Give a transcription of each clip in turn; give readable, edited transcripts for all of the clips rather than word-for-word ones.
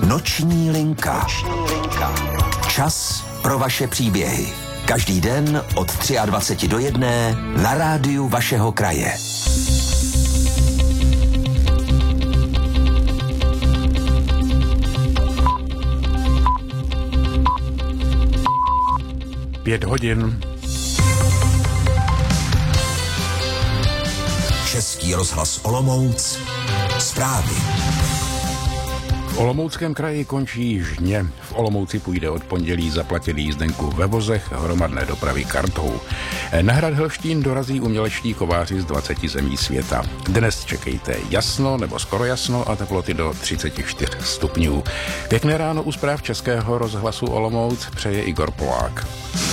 Noční linka. Čas pro vaše příběhy. Každý den od 23 do 1 na rádiu vašeho kraje. Pět hodin. Český rozhlas Olomouc. Zprávy. V Olomouckém kraji končí žně. V Olomouci půjde od pondělí zaplatit jízdenku ve vozech hromadné dopravy kartou. Na hrad Helštín dorazí umělečtí kováři z 20 zemí světa. Dnes čekejte jasno nebo skoro jasno a teploty do 34 stupňů. Pěkné ráno u zpráv Českého rozhlasu Olomouc přeje Igor Polák.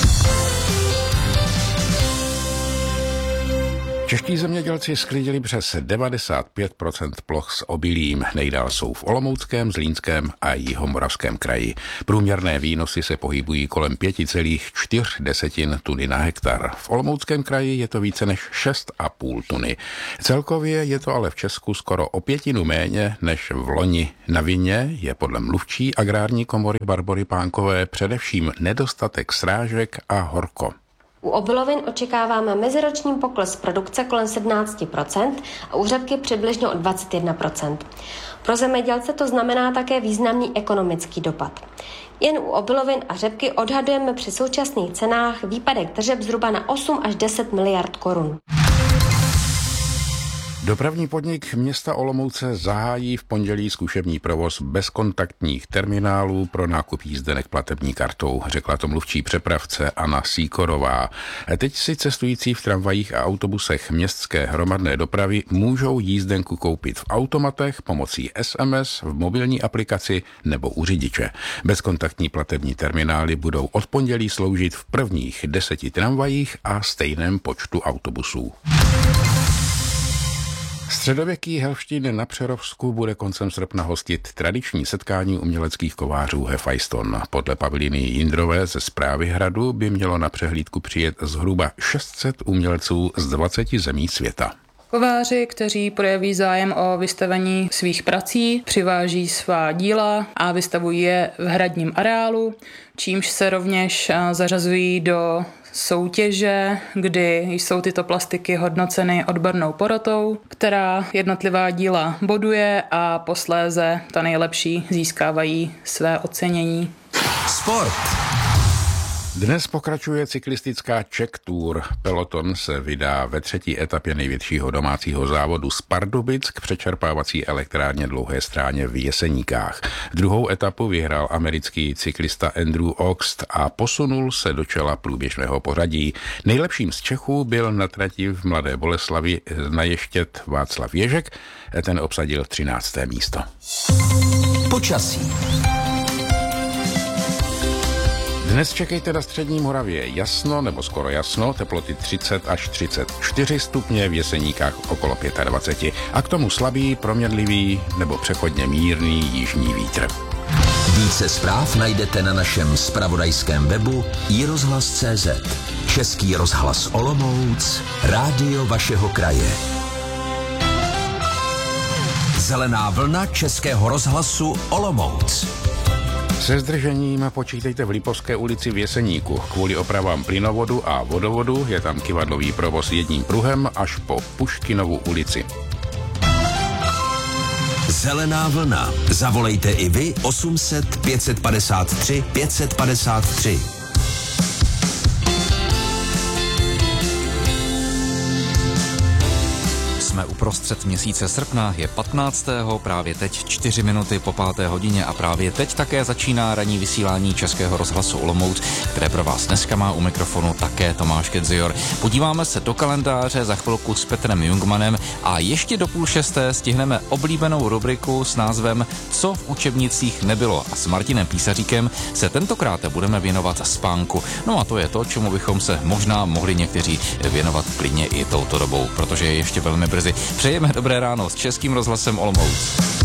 Čeští zemědělci sklidili přes 95% ploch s obilím. Nejdál jsou v Olomouckém, Zlínském a Jihomoravském kraji. Průměrné výnosy se pohybují kolem 5,4 tuny na hektar. V Olomouckém kraji je to více než 6,5 tuny. Celkově je to ale v Česku skoro o 1/5 méně než v loni. Na vině je podle mluvčí agrární komory Barbory Pánkové především nedostatek srážek a horko. U obilovin očekáváme meziroční pokles produkce kolem 17% a u řepky přibližně o 21%. Pro zemědělce to znamená také významný ekonomický dopad. Jen u obilovin a řepky odhadujeme při současných cenách výpadek tržeb zhruba na 8 až 10 miliard korun. Dopravní podnik města Olomouce zahájí v pondělí zkušební provoz bezkontaktních terminálů pro nákup jízdenek platební kartou, řekla to mluvčí přepravce Anna Síkorová. Teď si cestující v tramvajích a autobusech městské hromadné dopravy můžou jízdenku koupit v automatech pomocí SMS, v mobilní aplikaci nebo u řidiče. Bezkontaktní platební terminály budou od pondělí sloužit v prvních 10 tramvajích a stejném počtu autobusů. Středověký Helštín na Přerovsku bude koncem srpna hostit tradiční setkání uměleckých kovářů Hefajston. Podle Pavlíny Jindrové ze Správy hradu by mělo na přehlídku přijet zhruba 600 umělců z 20 zemí světa. Kováři, kteří projeví zájem o vystavení svých prací, přiváží svá díla a vystavují je v hradním areálu, čímž se rovněž zařazují do soutěže, kdy jsou tyto plastiky hodnoceny odbornou porotou, která jednotlivá díla boduje a posléze ta nejlepší získávají své ocenění. Sport. Dnes pokračuje cyklistická Czech Tour. Peloton se vydá ve 3. etapě největšího domácího závodu z Pardubic k přečerpávací elektrárně Dlouhé Stráně v Jeseníkách. Druhou etapu vyhrál americký cyklista Andrew Oxt a posunul se do čela průběžného pořadí. Nejlepším z Čechů byl na trati v Mladé Boleslavi naještět Václav Ježek, ten obsadil 13. místo. Počasí. Dnes čekejte na střední Moravě jasno nebo skoro jasno, teploty 30 až 34 stupně, v Jeseníkách okolo 25 a k tomu slabý, proměnlivý nebo přechodně mírný jižní vítr. Více zpráv najdete na našem zpravodajském webu iRozhlas.cz. Český rozhlas Olomouc, rádio vašeho kraje. Zelená vlna Českého rozhlasu Olomouc. Se zdržením počítejte v Lipovské ulici v Jeseníku. Kvůli opravám plynovodu a vodovodu je tam kyvadlový provoz jedním pruhem až po Puškinovu ulici. Zelená vlna. Zavolejte i vy 800 553 553. Jsme uprostřed měsíce srpna, je 15. právě teď 4 minuty po 5. hodině a právě teď také začíná ranní vysílání Českého rozhlasu Olomouc, které pro vás dneska má u mikrofonu také Tomáš Kedzior. Podíváme se do kalendáře za chvilku s Petrem Jungmanem a ještě do 5:30 stihneme oblíbenou rubriku s názvem Co v učebnicích nebylo a s Martinem Písaříkem se tentokrát budeme věnovat spánku. No a to je to, čemu bychom se možná mohli někteří věnovat klidně i touto dobou, protože je ještě velmi brzy. Přejeme dobré ráno s Českým rozhlasem Olomouc.